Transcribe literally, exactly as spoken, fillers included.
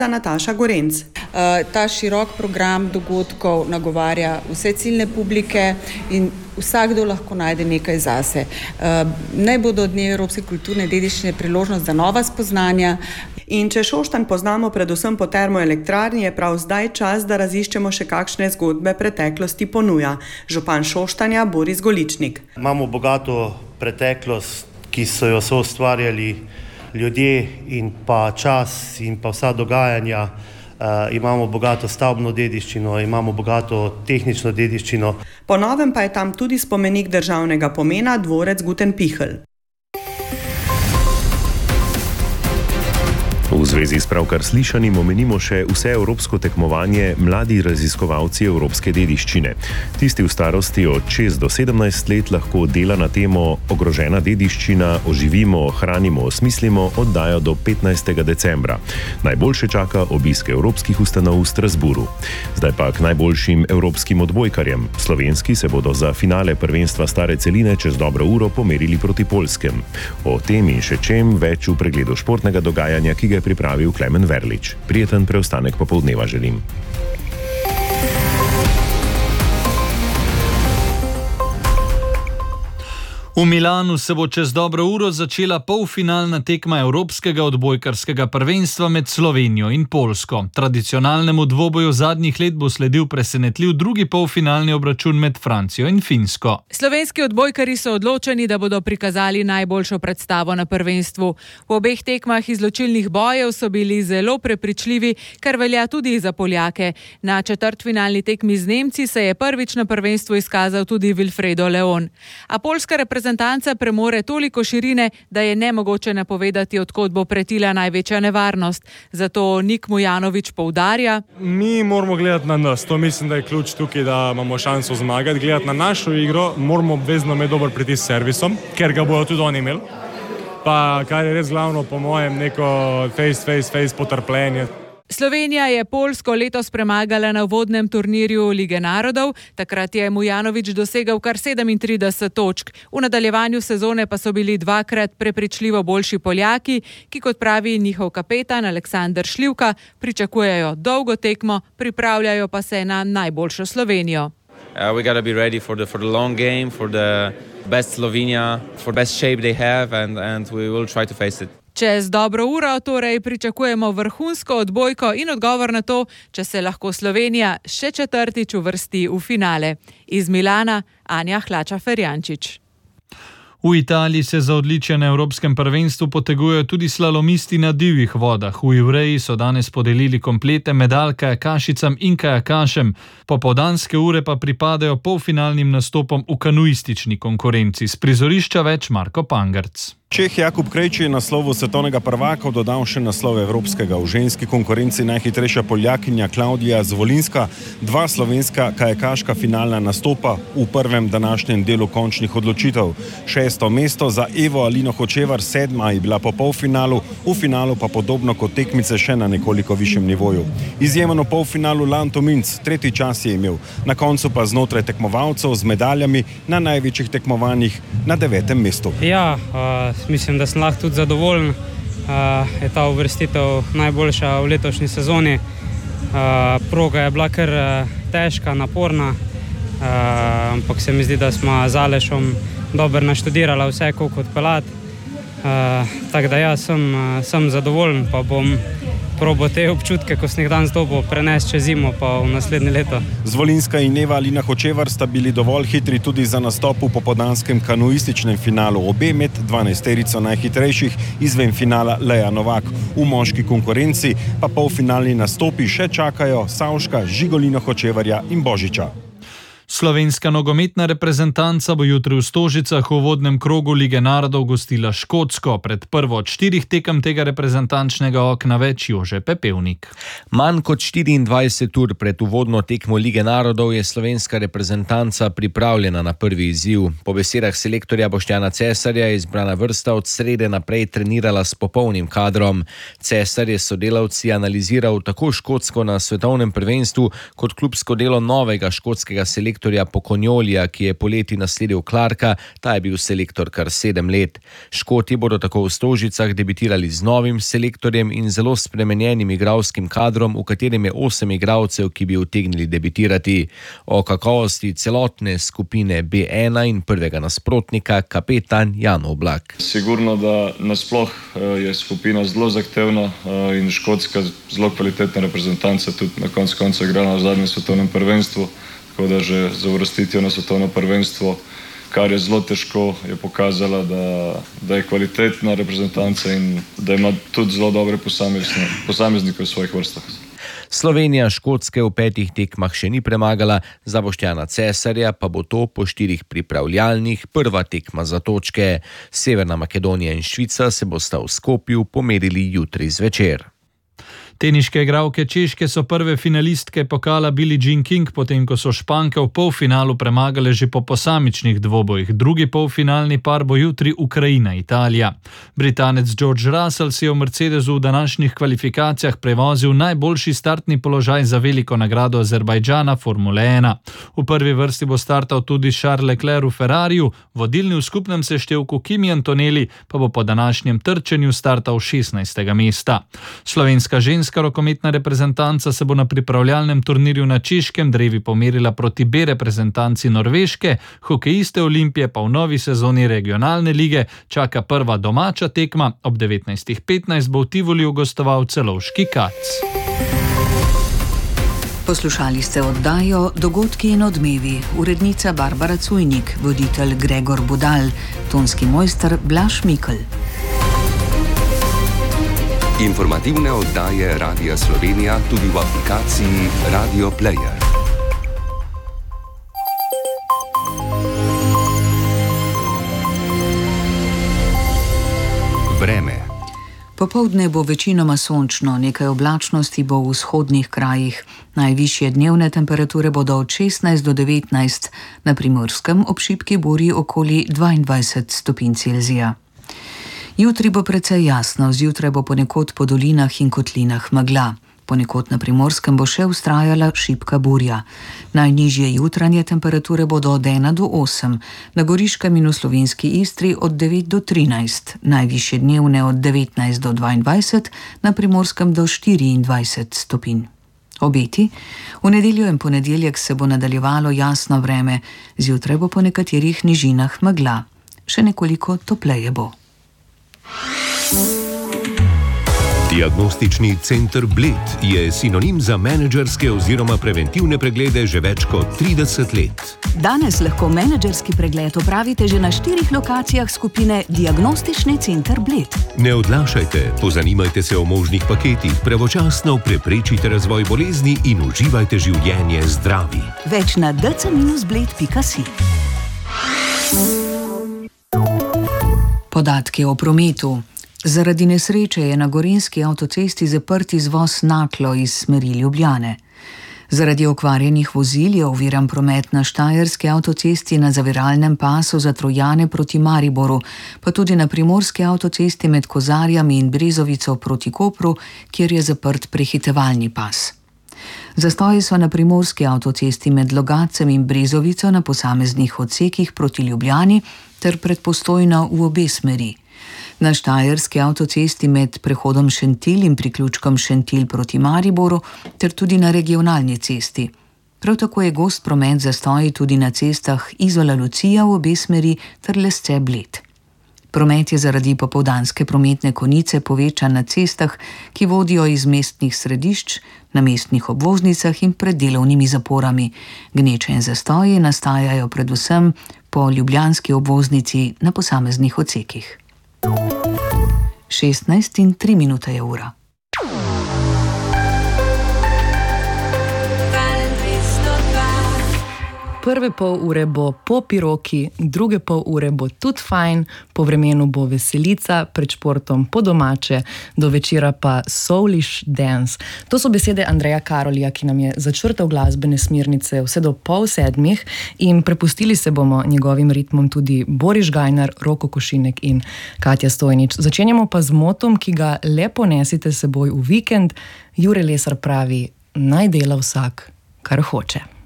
Nataša Gorenc. Ta širok program dogodkov nagovarja vse ciljne publike in vsakdo lahko najde nekaj zase. Naj bodo dnevi evropske kulturne dediščine priložnost za nova spoznanja. In če Šoštanj poznamo predvsem po termoelektrarni, je prav zdaj čas, da raziščemo še kakšne zgodbe preteklosti ponuja. Župan Šoštanja Boris Goličnik. Imamo bogato preteklost, ki so jo soustvarjali ljudje in pa čas in pa vsa dogajanja. Uh, imamo bogato stavbno dediščino, imamo bogato tehnično dediščino. Po novem pa je tam tudi spomenik državnega pomena, dvorec Gutenpichel. V zvezi s pravkar slišanim omenimo še vseevropsko tekmovanje Mladi raziskovalci evropske dediščine. Tisti v starosti od šest do sedemnajst let lahko dela na temo Ogrožena dediščina, oživimo, ohranimo, osmislimo oddajo do petnajstega decembra. Najboljše čaka obisk evropskih ustanov v Strasburu. Zdaj pa k najboljšim evropskim odbojkarjem. Slovenski se bodo za finale prvenstva Stare celine čez dobro uro pomerili proti Poljskem. O tem in še čem več v pregledu športnega dogajanja, ki ga pripravil Klemen Verlič. Prijeten preostanek popoldneva želim. V Milanu se bo čez dobro uro začela polfinalna tekma Evropskega odbojkarskega prvenstva med Slovenijo in Poljsko. Tradicionalnemu dvoboju zadnjih let bo sledil presenetljiv drugi polfinalni obračun med Francijo in Finsko. Slovenski odbojkarji so odločeni, da bodo prikazali najboljšo predstavo na prvenstvu. V obeh tekmah izločilnih bojev so bili zelo prepričljivi, kar velja tudi za Poljake. Na četrtfinalni tekmi z Nemci se je prvič na prvenstvu izkazal tudi Wilfredo Leon. A poljska reprezentanca premore toliko širine, da je nemogoče napovedati, od kod bo pretila največja nevarnost. Zato Nik Mujanović poudarja: Mi moramo gledati na nas. To mislim, da je ključ tukaj, da imamo šanso zmagati. Gledati na našo igro, moramo obvezno imeti dober pritisk s servisom, ker ga bojo tudi oni imeli. Pa kar je res glavno, po mojem, neko face, face, face potrpljenje. Slovenija je Poljsko letos premagala na uvodnem turnirju Lige narodov. Takrat je Mujanović dosegal kar sedemintrideset točk. V nadaljevanju sezone pa so bili dvakrat prepričljivo boljši Poljaki, ki, kot pravi njihov kapetan Aleksander Šljivka, pričakujejo dolgo tekmo, pripravljajo pa se na najboljšo Slovenijo. Uh, we gotta be ready for the for the long game, for the best Slovenia, for best shape they have, and and we will try to face it. Čez dobro uro torej pričakujemo vrhunsko odbojko in odgovor na to, če se lahko Slovenija še četrtič uvrsti v finale. Iz Milana Anja Hlača-Ferjančič. V Italiji se za odličje na Evropskem prvenstvu potegujejo tudi slalomisti na divjih vodah. V Ivreji so danes podelili komplete medalj kajakašicam in kajakašem. Popoldanske ure pa pripadajo polfinalnim nastopom v kanuistični konkurenci. S prizorišča več Marko Pangerc. Čeh Jakub Krejči je naslovu svetovnega prvaka dodal še naslov evropskega. V ženski konkurenci najhitrejša Poljakinja Klaudija Zvolinska, dva slovenska kajakaška finalna nastopa v prvem današnjem delu končnih odločitev. Šesto mesto za Evo Alino Hočevar, sedma je bila po polfinalu, v finalu pa podobno kot tekmice še na nekoliko višjem nivoju. Izjemen v polfinalu Lanto Minc, tretji čas je imel, na koncu pa znotraj tekmovalcev z medaljami na največjih tekmovanjih na devetem mestu. Ja, uh... Mislim, da sem lahko tudi zadovoljen. Uh, je ta uvrstitev najboljša v letošnji sezoni. Uh, proga je bila kar uh, težka, naporna, uh, ampak se mi zdi, da smo z Alešom dobro naštudirali vse, koliko odpeljati. Uh, tako da ja, sem, uh, sem zadovoljen, pa bom probo te občutke, ko sem jih danes dobil, prenesti čez zimo pa v naslednje leto. Zvolinska in Eva Alina Hočevar sta bili dovolj hitri tudi za nastop v popoldanskem kanuističnem finalu. Obe med dvanajsterico najhitrejših, izven finala Leja Novak. V moški konkurenci pa polfinalni nastopi še čakajo Savška, Žigolino Hočevarja in Božiča. Slovenska nogometna reprezentanca bo jutri v Stožicah v uvodnem krogu Lige narodov gostila Škotsko. Pred prvo od štirih tekem tega reprezentančnega okna več Jože Pepevnik. Manj kot štiriindvajset ur pred uvodno tekmo Lige narodov je slovenska reprezentanca pripravljena na prvi izziv. Po besedah selektorja Boštjana Cesarja je izbrana vrsta od srede naprej trenirala s popolnim kadrom. Cesar je sodelavci analiziral tako Škotsko na svetovnem prvenstvu kot klubsko delo novega škotskega selektorja selektorja Pokonjolija, ki je poleti nasledil Clarka, ta je bil selektor kar sedem let. Škoti bodo tako v Stožicah debitirali z novim selektorjem in zelo spremenjenim igralskim kadrom, v katerem je osem igralcev, ki bi utegnili debitirati. O kakovosti celotne skupine B ena in prvega nasprotnika kapetan Jan Oblak. Sigurno, da nasploh je skupina zelo zahtevna in Škotska zelo kvalitetna reprezentanca, tudi na koncu konca igrala v zadnjem svetovnem prvenstvu, tako da že za uvrstitev na svetovno prvenstvo, kar je zelo težko, je pokazala, da, da je kvalitetna reprezentanca in da ima tudi zelo dobre posameznike v svojih vrstah. Slovenija Škotske v petih tekmah še ni premagala, za Boštjana Cesarja pa bo to po štirih pripravljalnih prva tekma za točke. Severna Makedonija in Švica se bosta v Skopju pomerili jutri zvečer. Teniške igralke Češke so prve finalistke pokala Billie Jean King, potem ko so Španke v polfinalu premagale že po posamičnih dvobojih. Drugi polfinalni par bo jutri Ukrajina-Italija. Britanec George Russell si je v Mercedesu v današnjih kvalifikacijah prevozil najboljši startni položaj za veliko nagrado Azerbajdžana Formule ena. V prvi vrsti bo startal tudi Charles Leclerc v Ferrariju, vodilni v skupnem seštevku Kimi Antonelli pa bo po današnjem trčenju startal šestnajstega mesta. Slovenska ženska rokometna reprezentanca se bo na pripravljalnem turnirju na Češkem drevi pomerila proti B reprezentanci Norveške, hokejiste Olimpije pa v novi sezoni regionalne lige čaka prva domača tekma, ob devetnajst petnajst bo v Tivoliju gostoval Celovški Kac. Poslušali ste oddajo Dogodki in odmevi, urednica Barbara Cujnik, voditelj Gregor Budal, tonski mojster Blaž Mikl. Informativne oddaje Radia Slovenija tudi v aplikaciji Radio Player. Vreme. Popoldne bo večinoma sončno, nekaj oblačnosti bo v vzhodnih krajih. Najvišje dnevne temperature bodo od šestnajst do devetnajst, na Primorskem ob šibki burji okoli dvaindvajset stopinj Celzija. Jutri bo precej jasno, zjutraj bo ponekod po dolinah in kotlinah megla. Ponekod na Primorskem bo še vztrajala šibka burja. Najnižje jutranje temperature bodo od ena do osem, na Goriškem in v Slovenski Istri od devet do trinajst, najvišje dnevne od devetnajst do dvaindvajset, na Primorskem do štiriindvajset stopinj. Obeti. V nedeljo in ponedeljek se bo nadaljevalo jasno vreme, zjutraj bo po nekaterih nižinah megla. Še nekoliko topleje bo. Diagnostični center Bled je sinonim za menedžerske oziroma preventivne preglede že več kot trideset let. Danes lahko menedžerski pregled opravite že na štirih lokacijah skupine Diagnostični center Bled. Ne odlašajte, pozanimajte se o možnih paketih, pravočasno preprečite razvoj bolezni in uživajte življenje zdravi. Več na d c dash bled pika si. Podatki o prometu. Zaradi nesreče je na gorenjski avtocesti zaprt izvoz Naklo iz smeri Ljubljane. Zaradi okvarjenih vozil je oviran promet na Štajerski avtocesti na zaviralnem pasu za Trojane proti Mariboru, pa tudi na Primorski avtocesti med Kozarjami in Brezovico proti Kopru, kjer je zaprt prehitevalni pas. Zastoji so na Primorski avtocesti med Logacem in Brezovico na posameznih odsekih proti Ljubljani ter pred Postojno v obe smeri. Na Štajerski avtocesti med prehodom Šentilj in priključkom Šentilj proti Mariboru ter tudi na regionalni cesti. Prav tako je gost promet zastoji tudi na cestah Izola Lucija v obe smeri ter Lesce Bled. Promet je zaradi popoldanske prometne konice povečan na cestah, ki vodijo iz mestnih središč, na mestnih obvoznicah in pred delovnimi zaporami. Gneče in zastoji nastajajo predvsem po ljubljanski obvoznici na posameznih odsekih. šestnajst in tri minute je ura. Prve pol ure bo po piroki, druge pol ure bo tudi fajn, po vremenu bo veselica, pred športom po domače, do večera pa soulish dance. To so besede Andreja Karolija, ki nam je začrtal glasbene smernice vse do pol sedmih in prepustili se bomo njegovim ritmom tudi Boris Gajnar, Roko Košinek in Katja Stojnič. Začenjamo pa z motom, ki ga le ponesite seboj v vikend. Jure Lesar pravi, naj dela vsak, kar hoče.